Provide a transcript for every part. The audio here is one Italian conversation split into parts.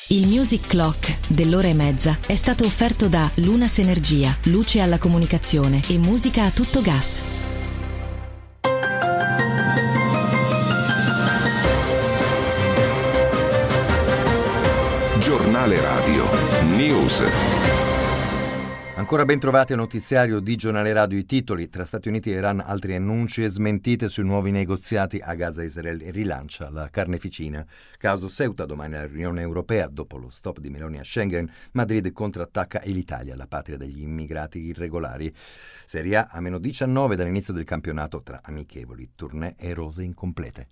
Il Music Clock dell'ora e mezza è stato offerto da Lunas Energia, luce alla comunicazione e musica a tutto gas. Giornale Radio News. Ancora ben trovati al notiziario di Giornale Radio. I titoli: tra Stati Uniti e Iran altri annunci e smentite sui nuovi negoziati. A Gaza Israele rilancia la carneficina. Caso Ceuta, domani alla riunione europea. Dopo lo stop di Meloni a Schengen, Madrid contrattacca e l'Italia, la patria degli immigrati irregolari. Serie A a -19 dall'inizio del campionato tra amichevoli, tournée e rose incomplete.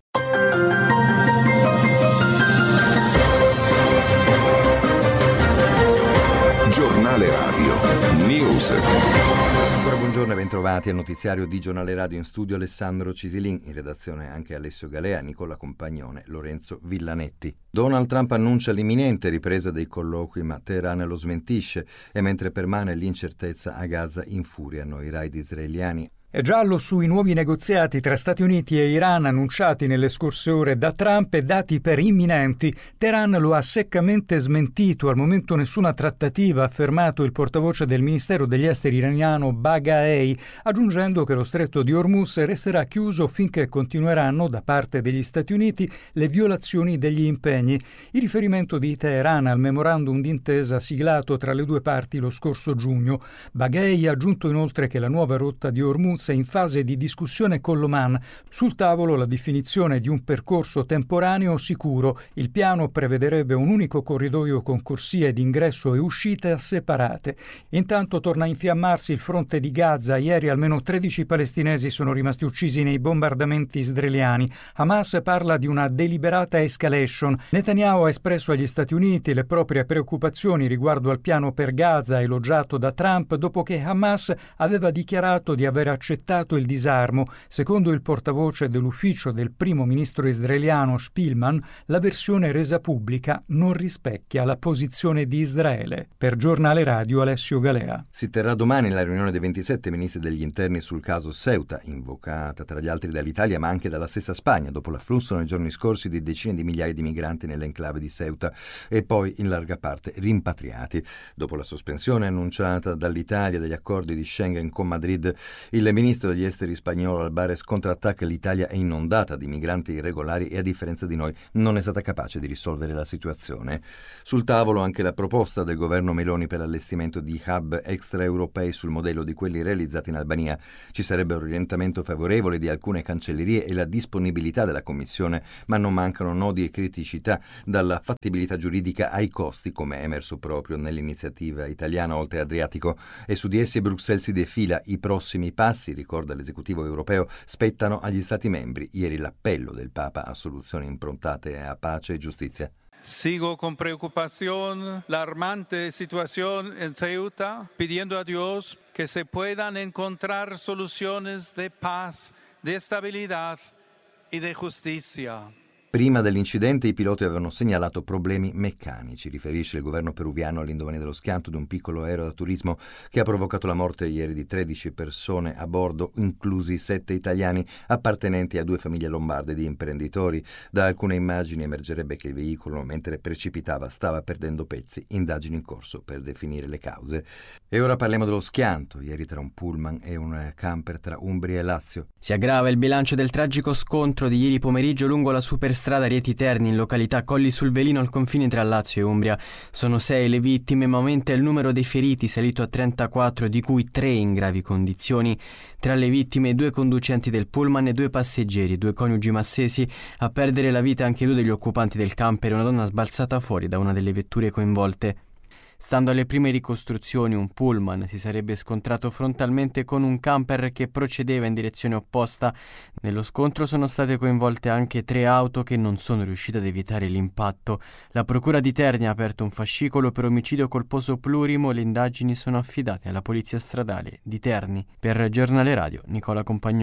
Giornale Radio News. Ancora buongiorno e bentrovati al notiziario di Giornale Radio. In studio Alessandro Cisilin, in redazione anche Alessio Galea, Nicola Compagnone, Lorenzo Villanetti. Donald Trump annuncia l'imminente ripresa dei colloqui, ma Teheran lo smentisce, e mentre permane l'incertezza a Gaza infuriano i raid israeliani. È giallo sui nuovi negoziati tra Stati Uniti e Iran annunciati nelle scorse ore da Trump e dati per imminenti. Teheran lo ha seccamente smentito. Al momento nessuna trattativa, ha affermato il portavoce del Ministero degli Esteri iraniano Baghei, aggiungendo che lo stretto di Hormuz resterà chiuso finché continueranno da parte degli Stati Uniti le violazioni degli impegni. Il riferimento di Teheran al memorandum d'intesa siglato tra le due parti lo scorso giugno. Baghei ha aggiunto inoltre che la nuova rotta di Hormuz è in fase di discussione con l'Oman. Sul tavolo la definizione di un percorso temporaneo sicuro. Il piano prevederebbe un unico corridoio con corsie di ingresso e uscita separate. Intanto torna a infiammarsi il fronte di Gaza. Ieri almeno 13 palestinesi sono rimasti uccisi nei bombardamenti israeliani. Hamas parla di una deliberata escalation. Netanyahu ha espresso agli Stati Uniti le proprie preoccupazioni riguardo al piano per Gaza elogiato da Trump dopo che Hamas aveva dichiarato di aver accettato il disarmo. Secondo il portavoce dell'ufficio del primo ministro israeliano Spielman, la versione resa pubblica non rispecchia la posizione di Israele. Per Giornale Radio Alessio Galea. Si terrà domani la riunione dei 27 ministri degli interni sul caso Ceuta, invocata tra gli altri dall'Italia ma anche dalla stessa Spagna, dopo l'afflusso nei giorni scorsi di decine di migliaia di migranti nell'enclave di Ceuta e poi in larga parte rimpatriati. Dopo la sospensione annunciata dall'Italia degli accordi di Schengen con Madrid, il ministro degli esteri spagnolo Álvarez contrattacca: l'Italia è inondata di migranti irregolari e a differenza di noi non è stata capace di risolvere la situazione. Sul tavolo anche la proposta del governo Meloni per l'allestimento di hub extraeuropei sul modello di quelli realizzati in Albania. Ci sarebbe un orientamento favorevole di alcune cancellerie e la disponibilità della Commissione, ma non mancano nodi e criticità, dalla fattibilità giuridica ai costi, come è emerso proprio nell'iniziativa italiana Oltre Adriatico, e su di essi Bruxelles si defila. I prossimi passi, ricorda l'esecutivo europeo, spettano agli Stati membri. Ieri l'appello del Papa a soluzioni improntate a pace e giustizia. Sigo con preocupación la alarmante situación en Ceuta, pidiendo a Dios que se puedan encontrar soluciones de paz, de estabilidad y de justicia. Prima dell'incidente i piloti avevano segnalato problemi meccanici, riferisce il governo peruviano all'indomani dello schianto di un piccolo aereo da turismo che ha provocato la morte ieri di 13 persone a bordo, inclusi 7 italiani appartenenti a 2 famiglie lombarde di imprenditori. Da alcune immagini emergerebbe che il veicolo, mentre precipitava, stava perdendo pezzi. Indagini in corso per definire le cause. E ora parliamo dello schianto ieri tra un pullman e un camper tra Umbria e Lazio. Si aggrava il bilancio del tragico scontro di ieri pomeriggio lungo la superstrada Rieti Terni in località Colli sul Velino al confine tra Lazio e Umbria. Sono 6 le vittime, ma aumenta il numero dei feriti, salito a 34, di cui 3 in gravi condizioni. Tra le vittime 2 conducenti del pullman e 2 passeggeri, 2 coniugi massesi. A perdere la vita anche 2 degli occupanti del camper e una donna sbalzata fuori da una delle vetture coinvolte. Stando alle prime ricostruzioni, un pullman si sarebbe scontrato frontalmente con un camper che procedeva in direzione opposta. Nello scontro sono state coinvolte anche 3 auto che non sono riuscite ad evitare l'impatto. La procura di Terni ha aperto un fascicolo per omicidio colposo plurimo. Le indagini sono affidate alla polizia stradale di Terni. Per Giornale Radio, Nicola Compagnone.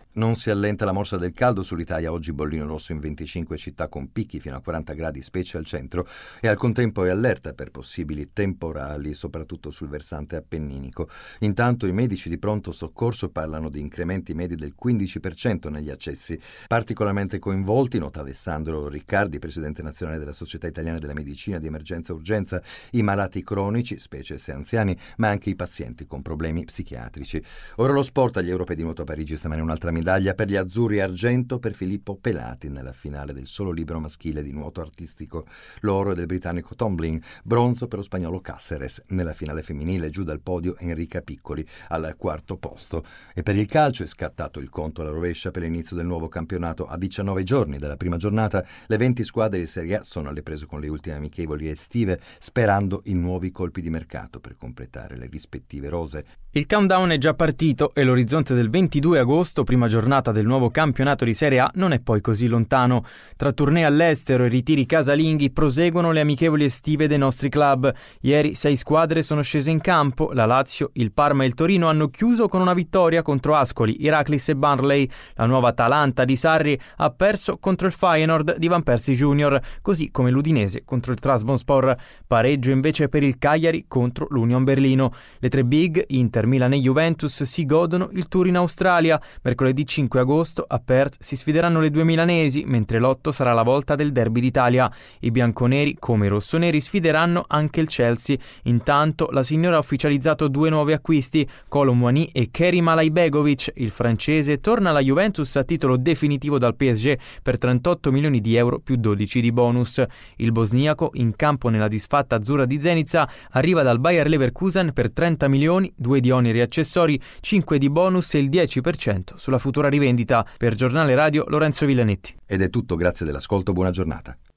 Non si allenta la morsa del caldo sull'Italia, oggi bollino rosso in 25 città con picchi fino a 40 gradi, specie al centro, e al contempo è allerta per possibili temporali, soprattutto sul versante appenninico. Intanto i medici di pronto soccorso parlano di incrementi medi del 15% negli accessi. Particolarmente coinvolti, nota Alessandro Riccardi, presidente nazionale della Società Italiana della Medicina di Emergenza e Urgenza, i malati cronici, specie se anziani, ma anche i pazienti con problemi psichiatrici. Ora lo sport, agli europei di nuoto a Parigi stamane un'altra medaglia per gli azzurri, argento per Filippo Pelati nella finale del solo libero maschile di nuoto artistico. L'oro è del britannico Tomlin, bronzo per lo spagnolo Cáceres. Nella finale femminile giù dal podio Enrica Piccoli al quarto posto. E per il calcio è scattato il conto alla rovescia per l'inizio del nuovo campionato. A 19 giorni dalla prima giornata le 20 squadre di Serie A sono alle prese con le ultime amichevoli estive, sperando in nuovi colpi di mercato per completare le rispettive rose. Il countdown è già partito e l'orizzonte del 22 agosto, prima giornata del nuovo campionato di Serie A, non è poi così lontano. Tra tournée all'estero e ritiri casalinghi proseguono le amichevoli estive dei nostri club. Ieri 6 squadre sono scese in campo. La Lazio, il Parma e il Torino hanno chiuso con una vittoria contro Ascoli, Heracles e Burnley. La nuova Atalanta di Sarri ha perso contro il Feyenoord di Van Persie Jr., così come l'Udinese contro il Trabzonspor. Pareggio invece per il Cagliari contro l'Union Berlino. Le 3 big, Inter, Milan e Juventus, si godono il tour in Australia. Mercoledì 5 agosto a Perth si sfideranno le 2 milanesi, mentre l'8 sarà la volta del derby d'Italia. I bianconeri, come i rossoneri, sfideranno anche il Chelsea. Intanto la signora ha ufficializzato 2 nuovi acquisti, Kolo Muani e Kerim Alaibegovic. Il francese torna alla Juventus a titolo definitivo dal PSG per 38 milioni di euro più 12 di bonus. Il bosniaco, in campo nella disfatta azzurra di Zenica, arriva dal Bayer Leverkusen per 30 milioni, 2 di oneri e accessori, 5 di bonus e il 10% sulla futura rivendita. Per Giornale Radio, Lorenzo Villanetti. Ed è tutto, grazie dell'ascolto, buona giornata.